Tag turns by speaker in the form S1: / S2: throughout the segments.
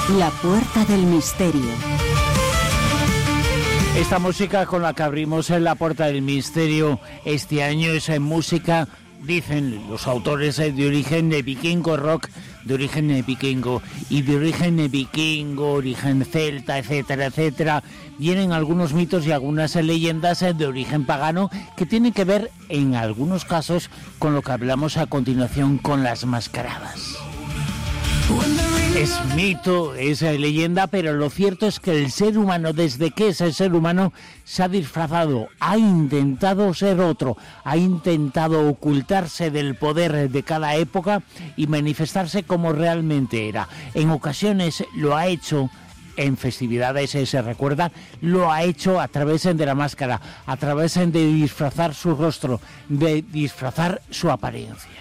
S1: La puerta del misterio.
S2: Esta música con la que abrimos en la puerta del misterio este año es música, dicen los autores, de origen vikingo, rock de origen vikingo y de origen vikingo, origen celta, etcétera, etcétera. Vienen algunos mitos y algunas leyendas de origen pagano que tienen que ver en algunos casos con lo que hablamos a continuación, con las mascaradas. Es mito, es leyenda, pero lo cierto es que el ser humano, desde que es el ser humano, se ha disfrazado, ha intentado ser otro, ha intentado ocultarse del poder de cada época y manifestarse como realmente era. En ocasiones lo ha hecho en festividades, se recuerda, lo ha hecho a través de la máscara, a través de disfrazar su rostro, de disfrazar su apariencia.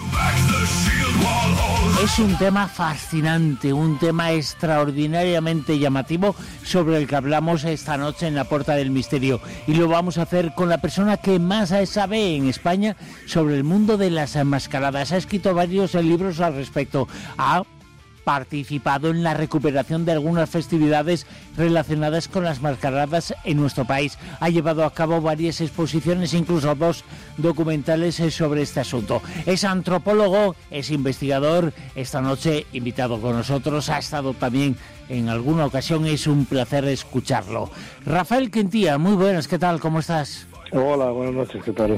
S2: Es un tema fascinante, un tema extraordinariamente llamativo sobre el que hablamos esta noche en la Puerta del Misterio, y lo vamos a hacer con la persona que más sabe en España sobre el mundo de las mascaradas. Ha escrito varios libros al respecto, ha participado en la recuperación de algunas festividades relacionadas con las mascaradas en nuestro país. Ha llevado a cabo varias exposiciones, incluso 2 documentales sobre este asunto. Es antropólogo, es investigador, esta noche invitado con nosotros, ha estado también en alguna ocasión, es un placer escucharlo. Rafael Quintía, muy buenas, ¿qué tal? ¿Cómo estás?
S3: Hola, buenas noches, ¿qué tal?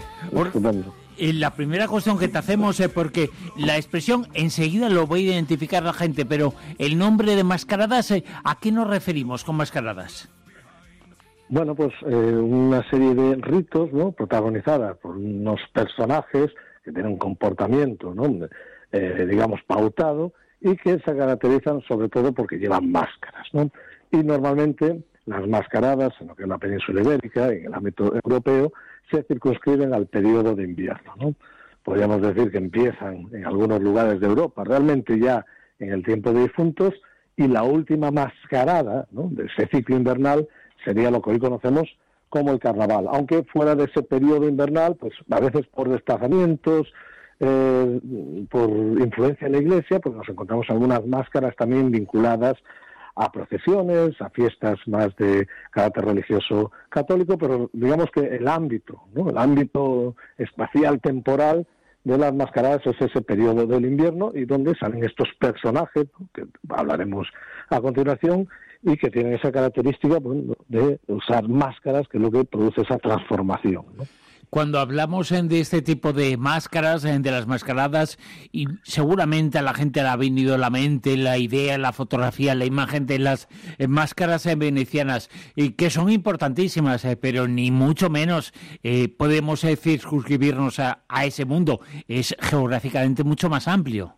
S2: La primera cuestión que te hacemos es porque la expresión enseguida lo voy a identificar la gente, pero el nombre de mascaradas, ¿a qué nos referimos con mascaradas?
S3: Bueno, pues una serie de ritos, ¿no?, protagonizadas por unos personajes que tienen un comportamiento, ¿no?, digamos, pautado, y que se caracterizan sobre todo porque llevan máscaras, ¿no? Y normalmente las mascaradas, en lo que es la península ibérica, en el ámbito europeo, se circunscriben al periodo de invierno, ¿no? Podríamos decir que empiezan en algunos lugares de Europa, realmente ya en el tiempo de difuntos, y la última mascarada, ¿no?, de ese ciclo invernal sería lo que hoy conocemos como el carnaval, aunque fuera de ese periodo invernal, pues a veces por desplazamientos, por influencia en la iglesia, pues nos encontramos algunas máscaras también vinculadas a procesiones, a fiestas más de carácter religioso católico, pero digamos que el ámbito, ¿no?, el ámbito espacial, temporal de las mascaradas es ese periodo del invierno, y donde salen estos personajes, ¿no?, que hablaremos a continuación, y que tienen esa característica, bueno, de usar máscaras, que es lo que produce esa transformación, ¿no?
S2: Cuando hablamos de este tipo de máscaras, de las mascaradas, y seguramente a la gente le ha venido a la mente la idea, la fotografía, la imagen de las máscaras venecianas, que son importantísimas, pero ni mucho menos podemos circunscribirnos a ese mundo. Es geográficamente mucho más amplio.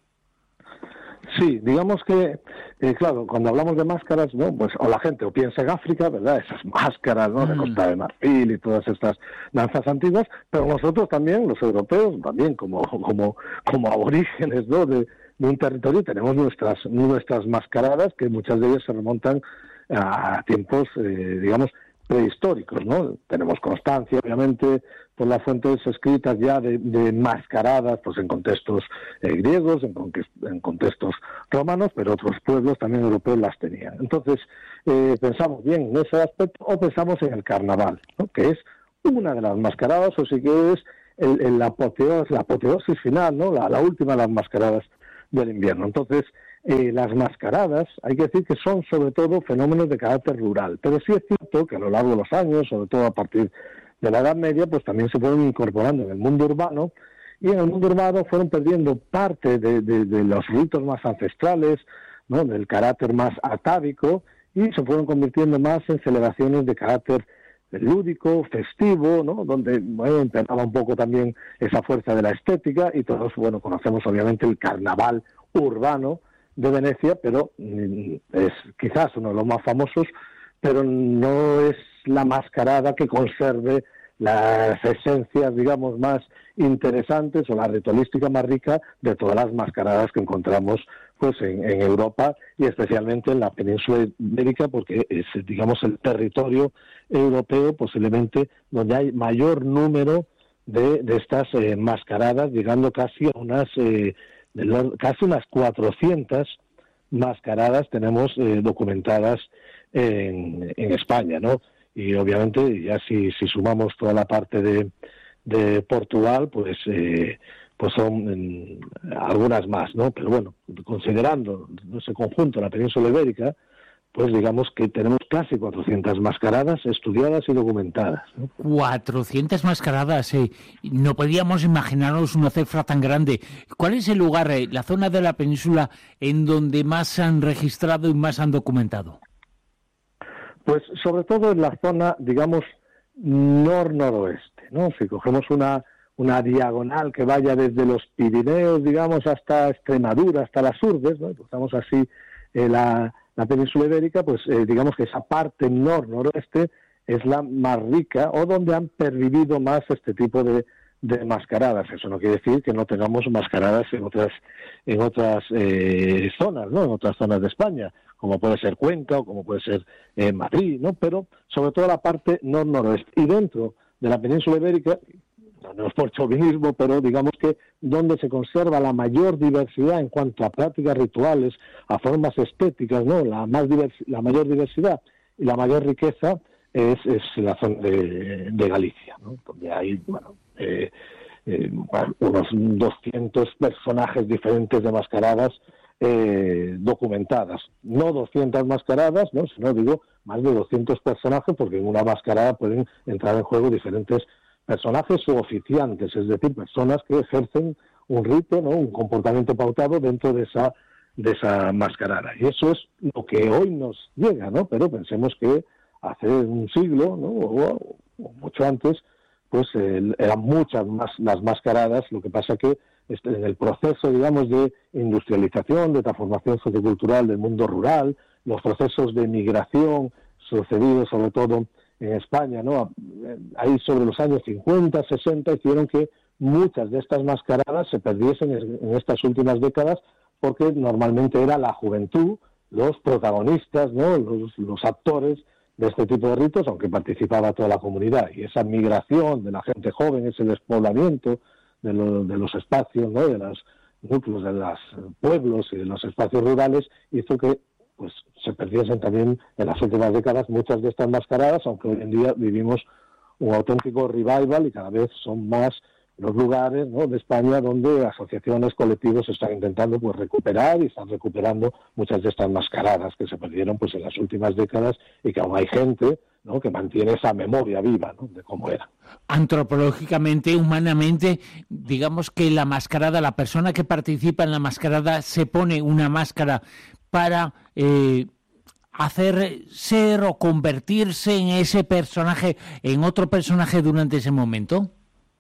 S3: Sí, digamos que, claro, cuando hablamos de máscaras, ¿no?, pues o la gente o piensa en África, ¿verdad?, esas máscaras, ¿no?, de Costa de Marfil y todas estas danzas antiguas, pero nosotros también, los europeos, también como aborígenes, ¿no?, de un territorio, tenemos nuestras mascaradas, que muchas de ellas se remontan a tiempos, digamos, prehistóricos, ¿no? Tenemos constancia, obviamente, por las fuentes escritas ya de mascaradas, pues en contextos griegos, en contextos romanos, pero otros pueblos también europeos las tenían. Entonces, pensamos bien en ese aspecto, o pensamos en el carnaval, ¿no?, que es una de las mascaradas, o sí que es la apoteosis final, ¿no?, la última de las mascaradas del invierno. Entonces, las mascaradas, hay que decir que son sobre todo fenómenos de carácter rural, pero sí es cierto que a lo largo de los años, sobre todo a partir de la Edad Media, pues también se fueron incorporando en el mundo urbano, y en el mundo urbano fueron perdiendo parte de los ritos más ancestrales, ¿no?, del carácter más atávico, y se fueron convirtiendo más en celebraciones de carácter lúdico, festivo, ¿no?, donde, bueno, empezaba un poco también esa fuerza de la estética, y todos, bueno, conocemos obviamente el carnaval urbano de Venecia, pero es quizás uno de los más famosos, pero no es la mascarada que conserve las esencias, digamos, más interesantes, o la ritualística más rica de todas las mascaradas que encontramos, pues, en Europa, y especialmente en la península ibérica, porque es, digamos, el territorio europeo posiblemente donde hay mayor número de estas mascaradas, llegando casi a unas 400 mascaradas tenemos documentadas en España, ¿no? Y obviamente ya si sumamos toda la parte de Portugal, pues son algunas más, ¿no? Pero bueno, considerando ese conjunto, la península ibérica, pues digamos que tenemos casi 400 mascaradas estudiadas y documentadas, ¿no?
S2: 400 mascaradas, no podíamos imaginarnos una cifra tan grande. ¿Cuál es el lugar, la zona de la península en donde más han registrado y más han documentado?
S3: Pues sobre todo en la zona, digamos, noroeste, ¿no? Si cogemos una diagonal que vaya desde los Pirineos, digamos, hasta Extremadura, hasta las Urbes, ¿no? Estamos así la península ibérica, pues digamos que esa parte noroeste es la más rica o donde han pervivido más este tipo de mascaradas. Eso no quiere decir que no tengamos mascaradas en otras zonas, ¿no? En otras zonas de España, como puede ser Cuenca o como puede ser Madrid, ¿no? Pero sobre todo la parte noroeste. Y dentro de la península ibérica, no es por chauvinismo, pero digamos que donde se conserva la mayor diversidad en cuanto a prácticas rituales, a formas estéticas, ¿no? La mayor diversidad y la mayor riqueza es la zona de Galicia, ¿no? Donde hay, unos 200 personajes diferentes de mascaradas documentadas. No 200 mascaradas, ¿no? Sino digo más de 200 personajes, porque en una mascarada pueden entrar en juego diferentes personajes o oficiantes, es decir, personas que ejercen un rito, ¿no? Un comportamiento pautado dentro de esa mascarada. Y eso es lo que hoy nos llega, ¿no? Pero pensemos que hace un siglo, ¿no? o mucho antes, pues eran muchas más las mascaradas. Lo que pasa que en el proceso, digamos, de industrialización, de transformación sociocultural del mundo rural, los procesos de migración sucedidos sobre todo en España, ¿no? Ahí sobre los años 50, 60, hicieron que muchas de estas mascaradas se perdiesen en estas últimas décadas, porque normalmente era la juventud, los protagonistas, ¿no? Los actores de este tipo de ritos, aunque participaba toda la comunidad. Y esa migración de la gente joven, ese despoblamiento de los espacios, ¿no? De los núcleos, de los pueblos y de los espacios rurales, hizo que pues se perdiesen también en las últimas décadas muchas de estas mascaradas, aunque hoy en día vivimos un auténtico revival y cada vez son más los lugares, ¿no? De España donde asociaciones, colectivos están intentando pues recuperar y están recuperando muchas de estas mascaradas que se perdieron pues en las últimas décadas, y que aún hay gente, ¿no? Que mantiene esa memoria viva, ¿no? De cómo era.
S2: Antropológicamente, humanamente, digamos que la mascarada, la persona que participa en la mascarada se pone una máscara para hacer ser o convertirse en ese personaje, en otro personaje durante ese momento.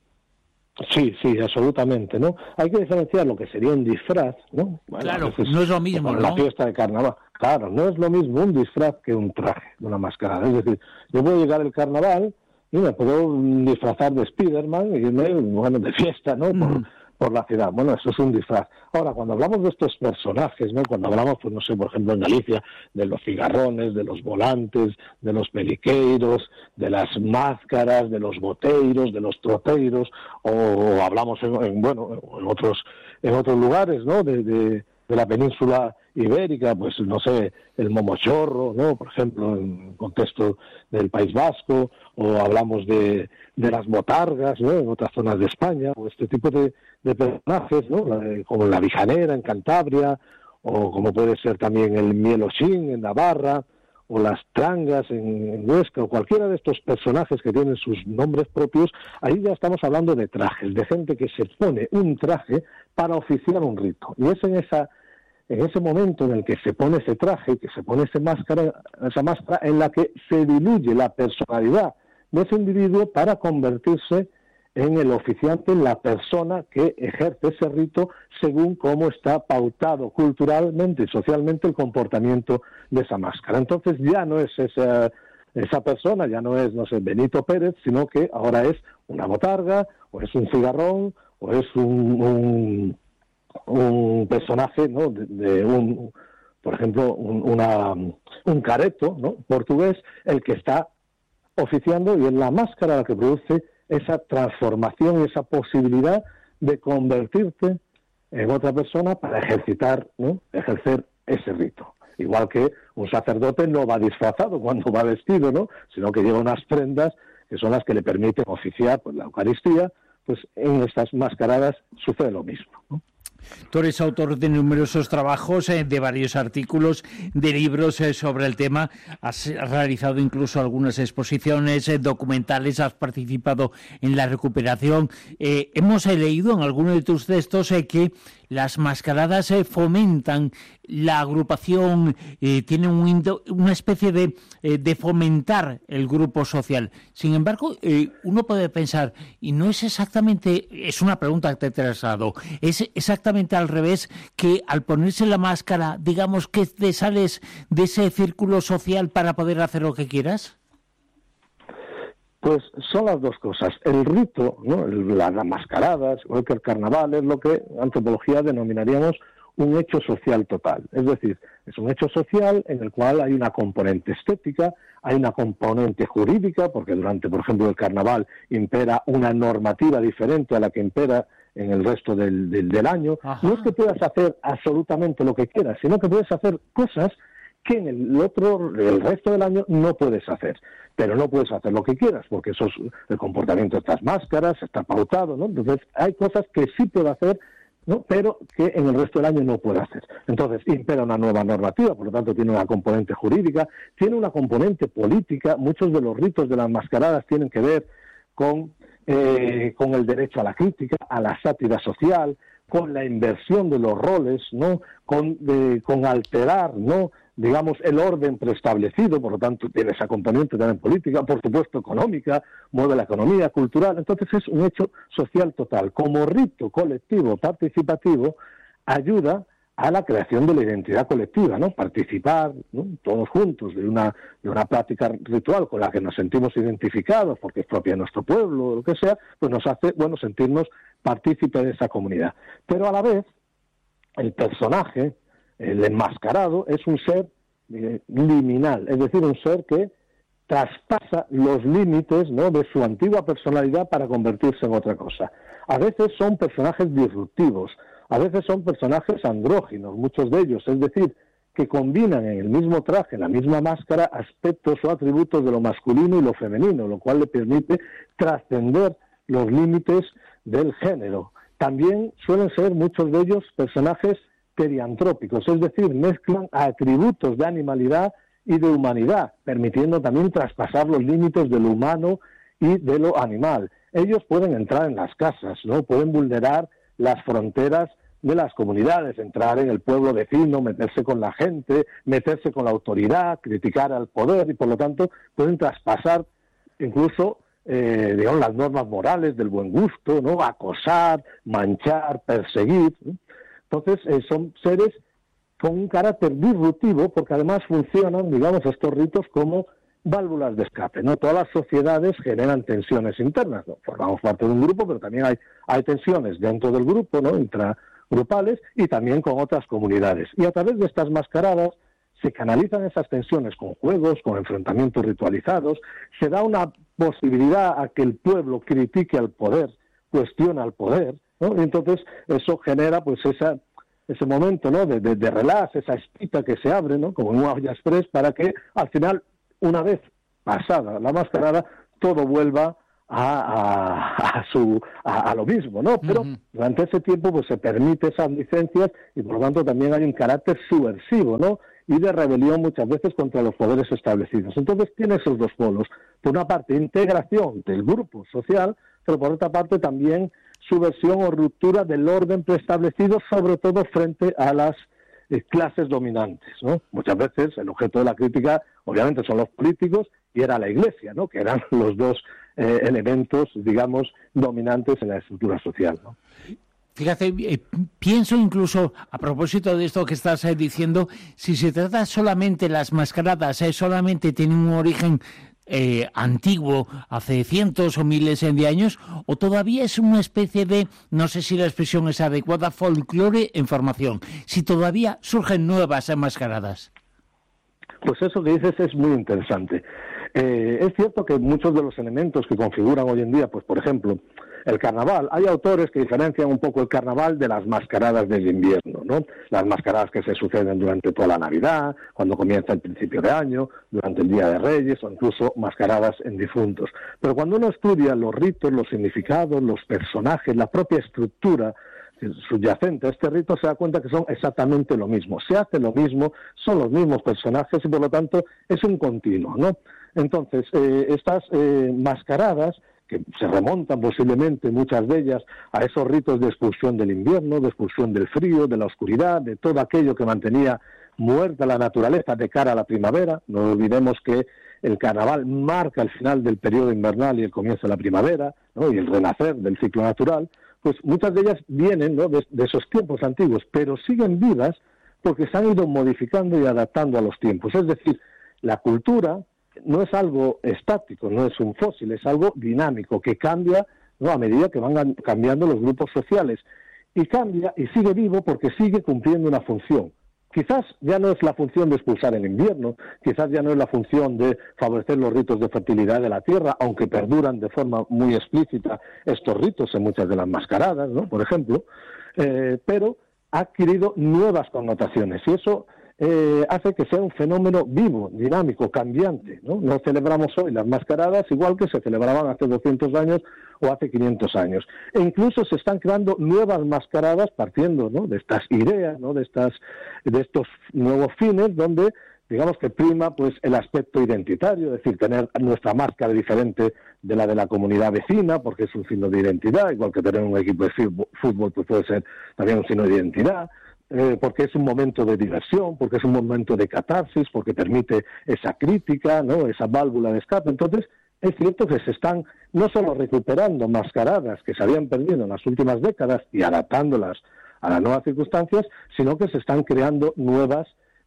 S3: Sí, absolutamente, ¿no? Hay que diferenciar lo que sería un disfraz, ¿no? Bueno,
S2: claro, no es lo mismo, ¿no?
S3: La fiesta de carnaval. Claro, no es lo mismo un disfraz que un traje, una mascarada. Es decir, yo puedo llegar al carnaval y me puedo disfrazar de Spiderman y irme, de fiesta, ¿no? Por la ciudad. Bueno, eso es un disfraz. Ahora, cuando hablamos de estos personajes, ¿no? Cuando hablamos, pues no sé, por ejemplo, en Galicia, de los cigarrones, de los volantes, de los periqueiros, de las máscaras, de los boteiros, de los troteiros, o hablamos en otros lugares, ¿no? De la península ibérica, pues no sé, el momochorro, ¿no? Por ejemplo, en contexto del País Vasco, o hablamos de las botargas, ¿no? En otras zonas de España, o este tipo de personajes, ¿no? Como la Vijanera en Cantabria, o como puede ser también el Mielochín en Navarra, o las trangas en Huesca, o cualquiera de estos personajes que tienen sus nombres propios. Ahí ya estamos hablando de trajes, de gente que se pone un traje para oficiar un rito. Y es en ese momento en el que se pone ese traje, que se pone esa máscara en la que se diluye la personalidad de ese individuo para convertirse en el oficiante, en la persona que ejerce ese rito según cómo está pautado culturalmente y socialmente el comportamiento de esa máscara. Entonces ya no es esa persona, ya no es, no sé, Benito Pérez, sino que ahora es una botarga, o es un cigarrón, o es un personaje, ¿no? Por ejemplo, un careto, ¿no? Portugués, el que está oficiando, y es la máscara la que produce esa transformación y esa posibilidad de convertirte en otra persona para ejercer ese rito. Igual que un sacerdote no va disfrazado cuando va vestido, ¿no? Sino que lleva unas prendas que son las que le permiten oficiar pues, la Eucaristía. Pues en estas mascaradas sucede lo mismo, ¿no?
S2: Tú eres autor de numerosos trabajos, de varios artículos, de libros sobre el tema. Has realizado incluso algunas exposiciones, documentales, has participado en la recuperación. Hemos leído en algunos de tus textos que las mascaradas fomentan la agrupación, tienen una especie de fomentar el grupo social. Sin embargo, uno puede pensar, y no es exactamente, es una pregunta que te he traslado, es exactamente al revés, que al ponerse la máscara, digamos que te sales de ese círculo social para poder hacer lo que quieras.
S3: Pues son las dos cosas. El rito, ¿no? Las mascaradas, igual que el carnaval, es lo que en antropología denominaríamos un hecho social total. Es decir, es un hecho social en el cual hay una componente estética, hay una componente jurídica, porque durante, por ejemplo, el carnaval impera una normativa diferente a la que impera en el resto del año. Ajá. No es que puedas hacer absolutamente lo que quieras, sino que puedes hacer cosas que en el resto del año no puedes hacer. Pero no puedes hacer lo que quieras, porque eso es el comportamiento de estas máscaras, está pautado, ¿no? Entonces, hay cosas que sí puedo hacer, ¿no? Pero que en el resto del año no puedo hacer. Entonces, impera una nueva normativa, por lo tanto, tiene una componente jurídica, tiene una componente política. Muchos de los ritos de las mascaradas tienen que ver con el derecho a la crítica, a la sátira social, con la inversión de los roles, ¿no? Con alterar, ¿no? Digamos, el orden preestablecido, por lo tanto, tiene esa componente también política, por supuesto económica, mueve la economía, cultural. Entonces es un hecho social total. Como rito colectivo participativo, ayuda a la creación de la identidad colectiva, ¿no? Participar, ¿no? Todos juntos de una práctica ritual con la que nos sentimos identificados, porque es propia de nuestro pueblo, o lo que sea, pues nos hace, sentirnos partícipes de esa comunidad. Pero a la vez, el personaje, el enmascarado, es un ser liminal, es decir, un ser que traspasa los límites, ¿no? De su antigua personalidad para convertirse en otra cosa. A veces son personajes disruptivos, a veces son personajes andróginos, muchos de ellos, es decir, que combinan en el mismo traje, en la misma máscara, aspectos o atributos de lo masculino y lo femenino, lo cual le permite trascender los límites del género. También suelen ser muchos de ellos personajes periantrópicos, es decir, mezclan atributos de animalidad y de humanidad, permitiendo también traspasar los límites de lo humano y de lo animal. Ellos pueden entrar en las casas, ¿no? Pueden vulnerar las fronteras de las comunidades, entrar en el pueblo vecino, meterse con la gente, meterse con la autoridad, criticar al poder, y por lo tanto pueden traspasar incluso digamos, las normas morales del buen gusto, ¿no? Acosar, manchar, perseguir, ¿no? Entonces, son seres con un carácter disruptivo, porque además funcionan, digamos, estos ritos como válvulas de escape, ¿no? Todas las sociedades generan tensiones internas, ¿no? Formamos parte de un grupo, pero también hay tensiones dentro del grupo, ¿no? Intragrupales, y también con otras comunidades. Y a través de estas mascaradas se canalizan esas tensiones con juegos, con enfrentamientos ritualizados, se da una posibilidad a que el pueblo critique al poder, cuestiona al poder, ¿no? Y entonces eso genera pues ese momento, ¿no? de relax, esa espita que se abre, ¿no? Como en una olla express, para que al final, una vez pasada la mascarada, todo vuelva a lo mismo, ¿no? Pero durante ese tiempo pues se permite esas licencias y por lo tanto también hay un carácter subversivo, ¿no? Y de rebelión muchas veces contra los poderes establecidos. Entonces tiene esos dos polos. Por una parte, integración del grupo social, pero por otra parte también subversión o ruptura del orden preestablecido, sobre todo frente a las clases dominantes, ¿no? Muchas veces el objeto de la crítica, obviamente, son los políticos y era la Iglesia, ¿no? Que eran los dos elementos, digamos, dominantes en la estructura social, ¿no?
S2: Fíjate, pienso incluso, a propósito de esto que estás diciendo, si se trata solamente las mascaradas, solamente tienen un origen antiguo, hace cientos o miles de años, o todavía es una especie de, no sé si la expresión es adecuada, folclore en formación, si todavía surgen nuevas enmascaradas.
S3: Pues eso que dices es muy interesante. Es cierto que muchos de los elementos que configuran hoy en día, pues por ejemplo, el carnaval, hay autores que diferencian un poco el carnaval de las mascaradas del invierno, ¿no? Las mascaradas que se suceden durante toda la Navidad, cuando comienza el principio de año, durante el Día de Reyes o incluso mascaradas en difuntos. Pero cuando uno estudia los ritos, los significados, los personajes, la propia estructura subyacente a este rito, se da cuenta que son exactamente lo mismo. Se hace lo mismo, son los mismos personajes y por lo tanto es un continuo, ¿no? Entonces, estas mascaradas, que se remontan posiblemente muchas de ellas a esos ritos de expulsión del invierno, de expulsión del frío, de la oscuridad, de todo aquello que mantenía muerta la naturaleza de cara a la primavera. No olvidemos que el carnaval marca el final del periodo invernal y el comienzo de la primavera, ¿no? Y el renacer del ciclo natural. Pues muchas de ellas vienen, ¿no?, de esos tiempos antiguos, pero siguen vivas porque se han ido modificando y adaptando a los tiempos. Es decir, la cultura no es algo estático, no es un fósil, es algo dinámico, que cambia, ¿no?, a medida que van cambiando los grupos sociales. Y cambia y sigue vivo porque sigue cumpliendo una función. Quizás ya no es la función de expulsar el invierno, quizás ya no es la función de favorecer los ritos de fertilidad de la tierra, aunque perduran de forma muy explícita estos ritos en muchas de las mascaradas, ¿no?, por ejemplo, pero ha adquirido nuevas connotaciones y eso hace que sea un fenómeno vivo, dinámico, cambiante, ¿no? No celebramos hoy las mascaradas igual que se celebraban hace 200 años o hace 500 años. E incluso se están creando nuevas mascaradas partiendo, ¿no?, de estas ideas, ¿no?, de estos nuevos fines donde digamos que prima pues el aspecto identitario, es decir, tener nuestra máscara diferente de la comunidad vecina, porque es un signo de identidad, igual que tener un equipo de fútbol pues puede ser también un signo de identidad. Porque es un momento de diversión, porque es un momento de catarsis, porque permite esa crítica, ¿no?, esa válvula de escape. Entonces, es cierto que se están no solo recuperando mascaradas que se habían perdido en las últimas décadas y adaptándolas a las nuevas circunstancias, sino que se están creando nuevas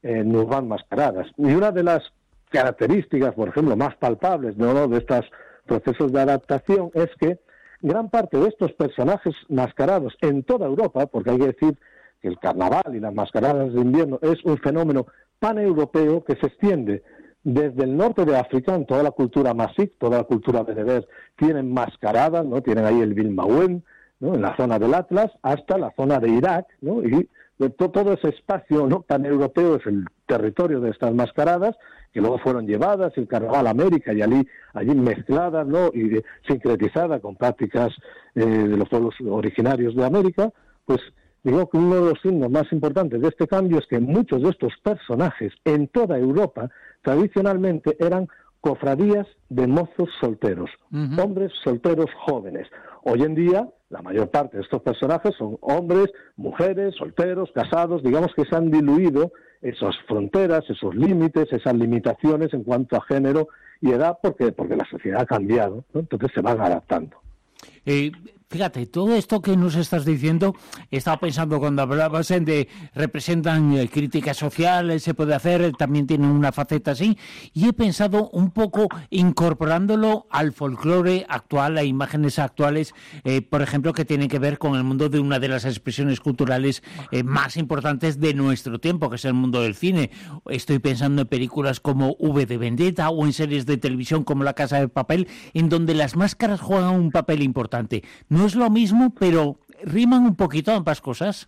S3: mascaradas. Y una de las características, por ejemplo, más palpables, ¿no?, de estos procesos de adaptación es que gran parte de estos personajes mascarados en toda Europa, porque hay que decir que el carnaval y las mascaradas de invierno es un fenómeno paneuropeo que se extiende desde el norte de África, en toda la cultura masí, toda la cultura bereber, tienen mascaradas, ¿no?, tienen ahí el Bilmawen, ¿no?, en la zona del Atlas, hasta la zona de Irak, ¿no?, y todo ese espacio, ¿no?, paneuropeo es el territorio de estas mascaradas, que luego fueron llevadas, el carnaval a América, y allí mezcladas, ¿no?, y sincretizadas con prácticas de los pueblos originarios de América. Pues digo que uno de los signos más importantes de este cambio es que muchos de estos personajes en toda Europa tradicionalmente eran cofradías de mozos solteros, hombres solteros jóvenes. Hoy en día, la mayor parte de estos personajes son hombres, mujeres, solteros, casados, digamos que se han diluido esas fronteras, esos límites, esas limitaciones en cuanto a género y edad, porque la sociedad ha cambiado, ¿no? Entonces se van adaptando.
S2: Fíjate, todo esto que nos estás diciendo, he estado pensando cuando hablabas de representan crítica social, se puede hacer, también tienen una faceta así, y he pensado un poco incorporándolo al folclore actual, a imágenes actuales, por ejemplo, que tienen que ver con el mundo de una de las expresiones culturales más importantes de nuestro tiempo, que es el mundo del cine. Estoy pensando en películas como V de Vendetta o en series de televisión como La Casa de Papel, en donde las máscaras juegan un papel importante. No es lo mismo, pero riman un poquito ambas cosas.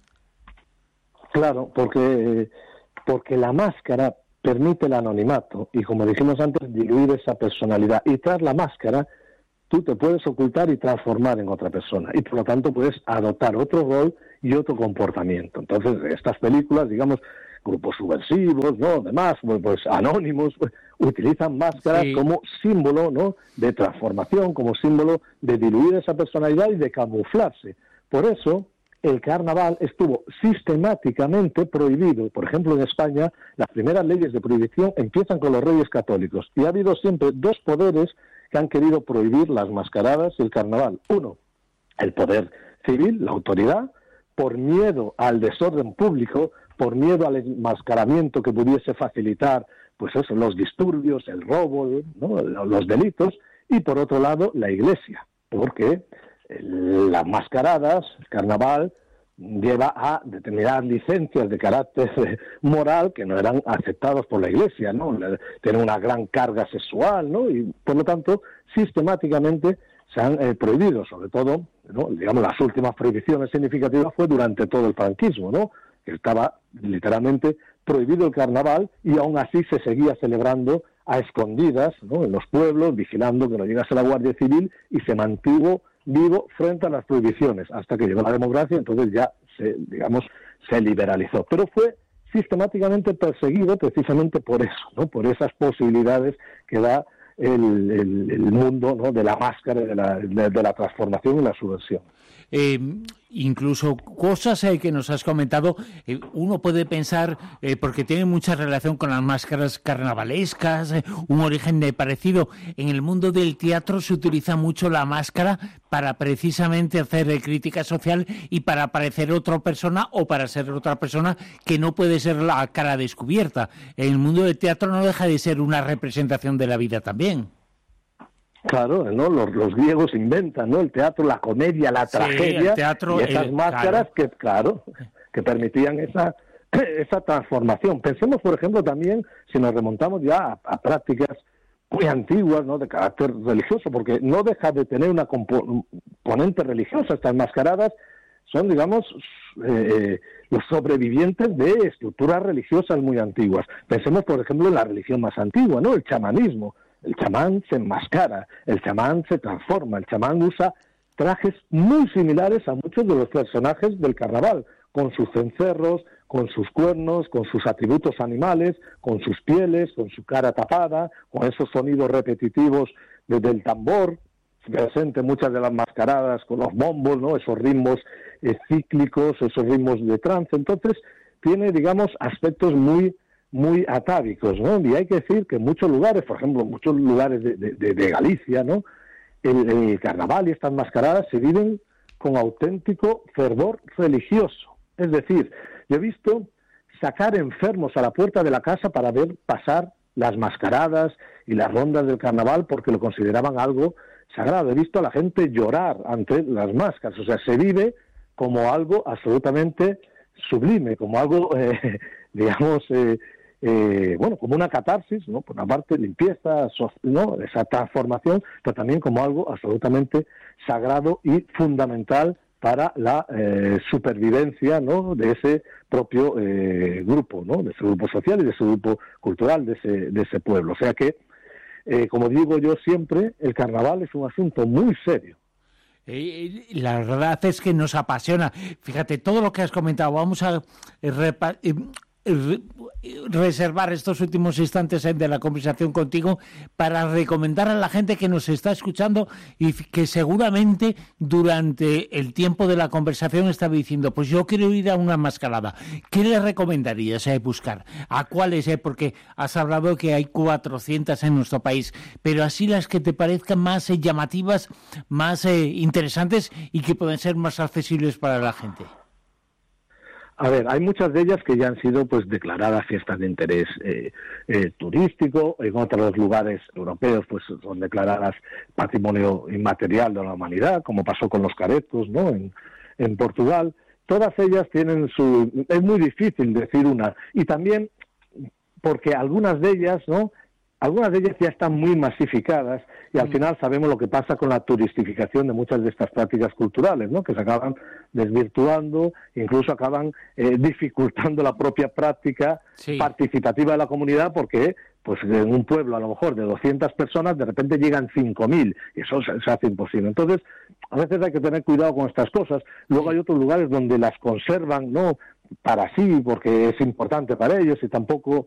S3: Claro, porque la máscara permite el anonimato y, como dijimos antes, diluir esa personalidad. Y tras la máscara, tú te puedes ocultar y transformar en otra persona. Y, por lo tanto, puedes adoptar otro rol y otro comportamiento. Entonces, estas películas, digamos, grupos subversivos, ¿no?, demás, pues anónimos, pues, utilizan máscaras como símbolo, ¿no?, de transformación, como símbolo de diluir esa personalidad y de camuflarse. Por eso, el carnaval estuvo sistemáticamente prohibido. Por ejemplo, en España, las primeras leyes de prohibición empiezan con los Reyes Católicos. Y ha habido siempre dos poderes que han querido prohibir las mascaradas y el carnaval. Uno, el poder civil, la autoridad, por miedo al desorden público, por miedo al enmascaramiento que pudiese facilitar pues eso, los disturbios, el robo, ¿no?, los delitos, y por otro lado la Iglesia, porque las mascaradas, el carnaval, lleva a determinadas licencias de carácter moral que no eran aceptadas por la Iglesia, ¿no? Tienen una gran carga sexual, ¿no? Y por lo tanto, sistemáticamente se han prohibido, sobre todo, ¿no? Digamos, las últimas prohibiciones significativas fue durante todo el franquismo, ¿no? Que estaba literalmente prohibido el carnaval y aún así se seguía celebrando a escondidas, ¿no? En los pueblos, vigilando que no llegase la Guardia Civil, y se mantuvo vivo frente a las prohibiciones hasta que llegó la democracia. Entonces ya se liberalizó, pero fue sistemáticamente perseguido precisamente por eso, ¿no? Por esas posibilidades que da el mundo, ¿no? De la máscara, de la transformación y la subversión.
S2: Incluso cosas que nos has comentado, uno puede pensar, porque tiene mucha relación con las máscaras carnavalescas, un origen parecido. En el mundo del teatro se utiliza mucho la máscara para precisamente hacer crítica social y para parecer otra persona o para ser otra persona que no puede ser la cara descubierta. En el mundo del teatro no deja de ser una representación de la vida también.
S3: Claro, ¿no? Los griegos inventan, ¿no? El teatro, la comedia, la tragedia, el teatro, y esas máscaras que permitían esa transformación. Pensemos, por ejemplo, también, si nos remontamos ya a prácticas muy antiguas, ¿no? De carácter religioso, porque no deja de tener una componente religiosa. Estas mascaradas son, digamos, los sobrevivientes de estructuras religiosas muy antiguas. Pensemos, por ejemplo, en la religión más antigua, ¿no? El chamanismo. El chamán se enmascara, el chamán se transforma, el chamán usa trajes muy similares a muchos de los personajes del carnaval, con sus cencerros, con sus cuernos, con sus atributos animales, con sus pieles, con su cara tapada, con esos sonidos repetitivos del tambor, presente muchas de las mascaradas con los bombos, ¿no? Esos ritmos cíclicos, esos ritmos de trance. Entonces tiene, digamos, aspectos muy atávicos, ¿no? Y hay que decir que en muchos lugares, por ejemplo, en muchos lugares de Galicia, ¿no? El carnaval y estas mascaradas se viven con auténtico fervor religioso. Es decir, yo he visto sacar enfermos a la puerta de la casa para ver pasar las mascaradas y las rondas del carnaval porque lo consideraban algo sagrado. He visto a la gente llorar ante las máscaras. O sea, se vive como algo absolutamente sublime, como algo, como una catarsis, ¿no? Por una parte, limpieza, ¿no? Esa transformación, pero también como algo absolutamente sagrado y fundamental para la supervivencia, ¿no? De ese propio grupo, ¿no? De ese grupo social y de ese grupo cultural, de ese pueblo. O sea que, como digo yo siempre, el carnaval es un asunto muy serio.
S2: La verdad es que nos apasiona. Fíjate, todo lo que has comentado, vamos a reservar estos últimos instantes de la conversación contigo para recomendar a la gente que nos está escuchando y que seguramente durante el tiempo de la conversación estaba diciendo, pues yo quiero ir a una mascarada. ¿Qué le recomendarías buscar? ¿A cuáles? Porque has hablado que hay 400 en nuestro país, pero así las que te parezcan más llamativas, más interesantes y que pueden ser más accesibles para la gente.
S3: A ver, hay muchas de ellas que ya han sido pues declaradas fiestas de interés turístico. En otros lugares europeos pues son declaradas patrimonio inmaterial de la humanidad, como pasó con los caretos, ¿no? En Portugal. Todas ellas tienen es muy difícil decir una, y también porque algunas de ellas, ¿no? Algunas de ellas ya están muy masificadas y al final sabemos lo que pasa con la turistificación de muchas de estas prácticas culturales, ¿no? Que se acaban desvirtuando, incluso acaban dificultando la propia práctica participativa de la comunidad, porque pues en un pueblo a lo mejor de 200 personas de repente llegan 5.000 y eso se hace imposible. Entonces, a veces hay que tener cuidado con estas cosas. Luego hay otros lugares donde las conservan, ¿no? Para sí, porque es importante para ellos y tampoco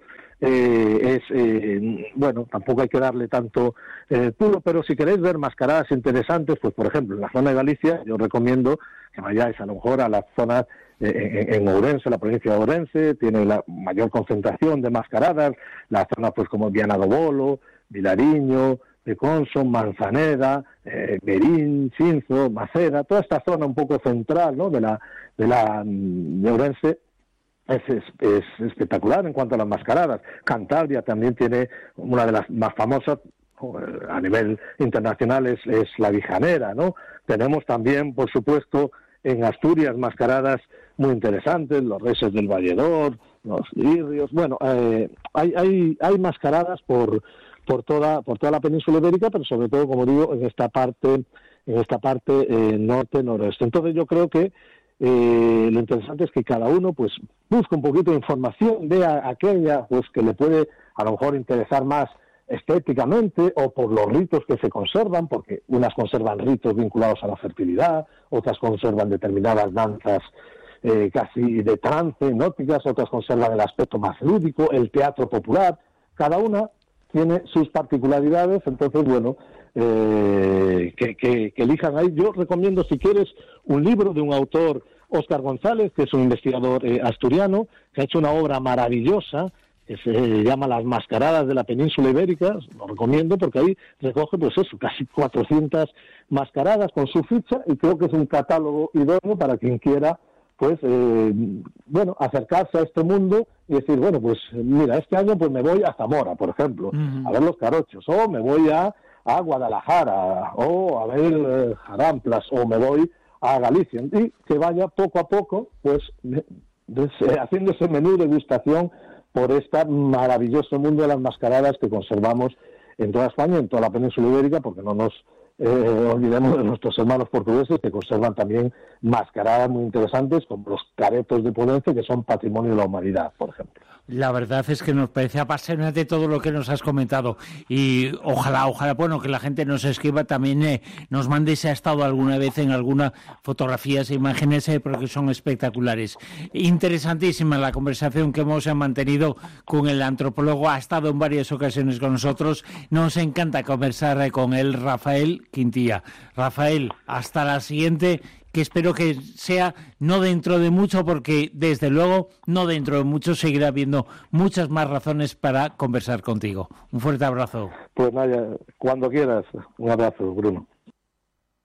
S3: tampoco hay que darle tanto puro, pero si queréis ver mascaradas interesantes, pues por ejemplo, en la zona de Galicia, yo recomiendo que vayáis a lo mejor a las zonas en Ourense, la provincia de Ourense, tiene la mayor concentración de mascaradas, la zona pues como Viana do Bolo, Vilariño, de Conson, Manzaneda, Berín, Cinzo, Maceda, toda esta zona un poco central, ¿no? de Ourense es espectacular en cuanto a las mascaradas. Cantabria también tiene una de las más famosas a nivel internacional, es la Vijanera, ¿no? Tenemos también, por supuesto, en Asturias mascaradas muy interesantes, los Reses del Valledor, los lirios. Bueno, hay mascaradas por toda la península ibérica, pero sobre todo, como digo, en esta parte norte-noroeste. Entonces yo creo que lo interesante es que cada uno pues busque un poquito de información, vea aquella pues que le puede a lo mejor interesar más estéticamente o por los ritos que se conservan, porque unas conservan ritos vinculados a la fertilidad, otras conservan determinadas danzas casi de trance, hipnóticas, otras conservan el aspecto más lúdico, el teatro popular. Cada una tiene sus particularidades, entonces, bueno, que elijan ahí. Yo recomiendo, si quieres, un libro de un autor, Óscar González, que es un investigador asturiano, que ha hecho una obra maravillosa, que se llama Las Mascaradas de la Península Ibérica. Lo recomiendo porque ahí recoge, pues eso, casi 400 mascaradas con su ficha, y creo que es un catálogo idóneo para quien quiera, pues, bueno, acercarse a este mundo y decir, bueno, pues mira, este año pues me voy a Zamora, por ejemplo, a ver los carochos, o me voy a Guadalajara, o a ver Jaramplas, o me voy a Galicia, y que vaya poco a poco, pues, haciendo ese menú de degustación por este maravilloso mundo de las mascaradas que conservamos en toda España, en toda la península ibérica, porque no nos olvidemos de nuestros hermanos portugueses, que conservan también mascaradas muy interesantes, como los caretos de Podense, que son patrimonio de la humanidad, por ejemplo.
S2: La verdad es que nos parece apasionante todo lo que nos has comentado, y ojalá, bueno, que la gente nos escriba también, nos mande si ha estado alguna vez en alguna fotografías e imágenes, porque son espectaculares. Interesantísima la conversación que hemos mantenido con el antropólogo, ha estado en varias ocasiones con nosotros, nos encanta conversar con él, Rafael Quintilla. Rafael, hasta la siguiente, que espero que sea no dentro de mucho, porque desde luego no dentro de mucho seguirá habiendo muchas más razones para conversar contigo. Un fuerte abrazo.
S3: Pues nada, cuando quieras, un abrazo, Bruno.